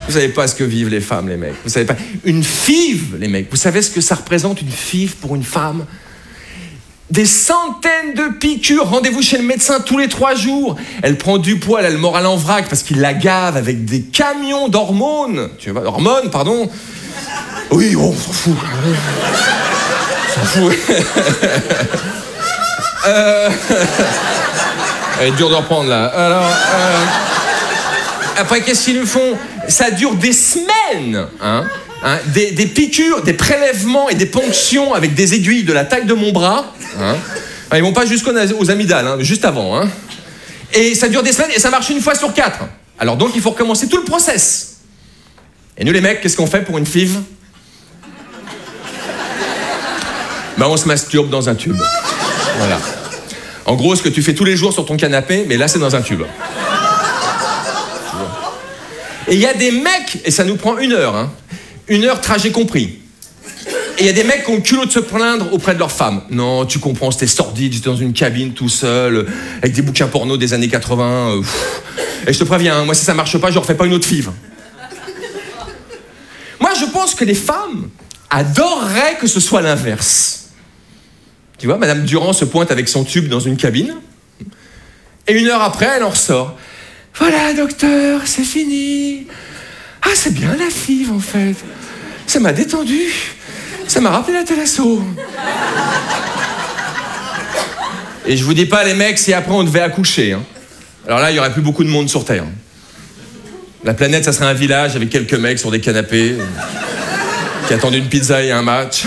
Vous savez pas ce que vivent les femmes, les mecs. Vous savez pas. Une FIV, les mecs. Vous savez ce que ça représente, une FIV pour une femme ? Des centaines de piqûres. Rendez-vous chez le médecin tous les 3 jours. Elle prend du poids, elle a le moral en vrac parce qu'il la gave avec des camions d'hormones. Tu vois, hormones, pardon. Oui, on s'en fout. On s'en fout. Elle est dure de reprendre, là. Alors, après, qu'est-ce qu'ils nous font ? Ça dure des semaines, hein, des piqûres, des prélèvements et des ponctions avec des aiguilles de la taille de mon bras. Hein. Ils vont pas jusqu'aux amygdales, hein, juste avant. Hein. Et ça dure des semaines et ça marche 1 fois sur 4. Alors donc, il faut recommencer tout le process. Et nous, les mecs, qu'est-ce qu'on fait pour une FIV ? Ben, on se masturbe dans un tube. Voilà. En gros, ce que tu fais tous les jours sur ton canapé, mais là, c'est dans un tube. Et il y a des mecs, et ça nous prend 1 heure, hein, 1 heure trajet compris. Et il y a des mecs qui ont le culot de se plaindre auprès de leur femme. Non, tu comprends, c'était sordide, j'étais dans une cabine tout seul, avec des bouquins porno des années 80. Et je te préviens, hein, moi, si ça marche pas, je refais pas une autre FIV. Moi, je pense que les femmes adoreraient que ce soit l'inverse. Tu vois, Madame Durand se pointe avec son tube dans une cabine, et 1 heure après, elle en ressort. Voilà, docteur, c'est fini. Ah, c'est bien la FIV, en fait. Ça m'a détendu. Ça m'a rappelé la thalasso. Et je vous dis pas, les mecs, si après on devait accoucher. Hein. Alors là, il y aurait plus beaucoup de monde sur Terre. La planète, ça serait un village avec quelques mecs sur des canapés qui attendent une pizza et un match.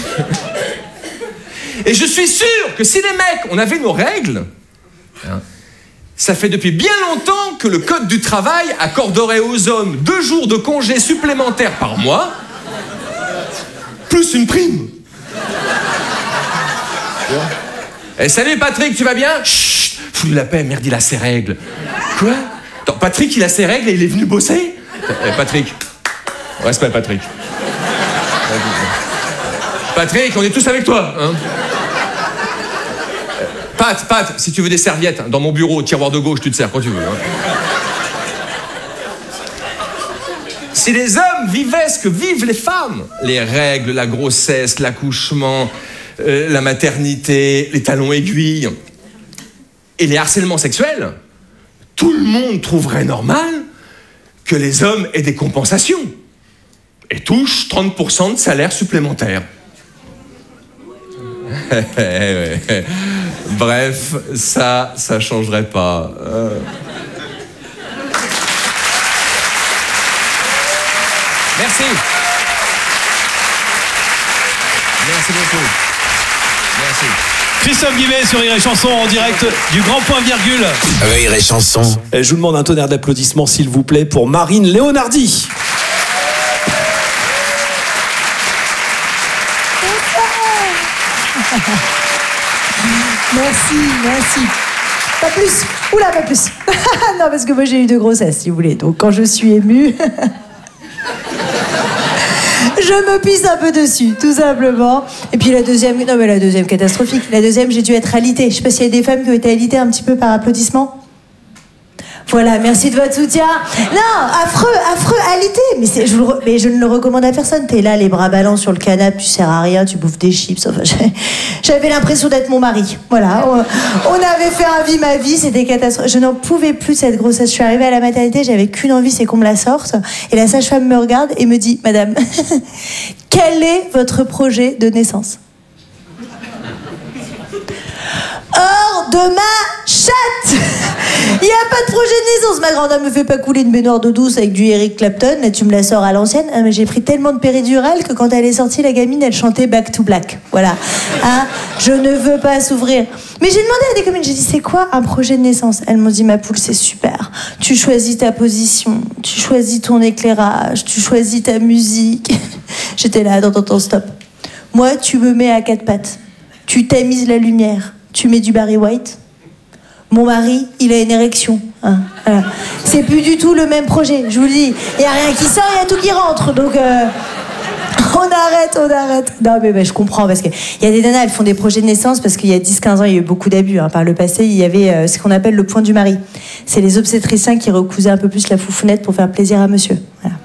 Et je suis sûr que si les mecs, on avait nos règles, hein, ça fait depuis bien longtemps que le Code du travail accorderait aux hommes 2 jours de congé supplémentaires par mois, plus une prime. Eh, salut Patrick, tu vas bien ? Chut, fous-lui la paix, merde, il a ses règles. Quoi ? Attends, Patrick, il a ses règles et il est venu bosser ? Eh, Patrick. Respect, Patrick. Patrick, on est tous avec toi, hein ? Pat, si tu veux des serviettes, hein, dans mon bureau, au tiroir de gauche, tu te sers quand tu veux. Hein. Si les hommes vivaient ce que vivent les femmes, les règles, la grossesse, l'accouchement, la maternité, les talons aiguilles et les harcèlements sexuels, tout le monde trouverait normal que les hommes aient des compensations et touchent 30% de salaire supplémentaire. Bref, ça changerait pas. Merci. Merci beaucoup. Merci. Christophe Guillet sur Rire et Chanson en direct du Grand Point Virgule. Rire et Chanson. Je vous demande un tonnerre d'applaudissements s'il vous plaît pour Marine Leonardi. Merci. Pas plus. Oula, pas plus. Non, parce que moi j'ai eu 2 grossesses, si vous voulez. Donc quand je suis émue, je me pisse un peu dessus, tout simplement. Et puis la deuxième catastrophique. La deuxième, j'ai dû être alitée. Je sais pas s'il y a des femmes qui ont été alitées un petit peu par applaudissement. Voilà, merci de votre soutien. Non, affreux, alité. Mais je ne le recommande à personne. T'es là, les bras ballants sur le canapé, tu sers à rien, tu bouffes des chips. Enfin, j'avais l'impression d'être mon mari. Voilà, on avait fait un vie ma vie, c'était catastrophique. Je n'en pouvais plus de cette grossesse. Je suis arrivée à la maternité, j'avais qu'une envie, c'est qu'on me la sorte. Et la sage-femme me regarde et me dit, Madame, quel est votre projet de naissance ? Hors de ma chatte. Il n'y a pas de projet de naissance. Ma grande-dame me fait pas couler une baignoire d'eau douce avec du Eric Clapton. Là, tu me la sors à l'ancienne. Ah, mais j'ai pris tellement de péridurale que quand elle est sortie, la gamine, elle chantait Back to Black. Voilà. Hein, je ne veux pas s'ouvrir. Mais j'ai demandé à des copines, j'ai dit, c'est quoi un projet de naissance ? Elles m'ont dit, ma poule, c'est super. Tu choisis ta position, tu choisis ton éclairage, tu choisis ta musique. J'étais là, attends, stop. Moi, tu me mets à 4 pattes. Tu tamises la lumière. Tu mets du Barry White. Mon mari, il a une érection. Hein, voilà. C'est plus du tout le même projet, je vous le dis. Il n'y a rien qui sort, il y a tout qui rentre. Donc, on arrête. Non, mais je comprends, parce qu'il y a des nanas, elles font des projets de naissance, parce qu'il y a 10-15 ans, il y a eu beaucoup d'abus. Hein. Par le passé, il y avait ce qu'on appelle le point du mari. C'est les obstétriciens qui recousaient un peu plus la foufounette pour faire plaisir à monsieur. Voilà.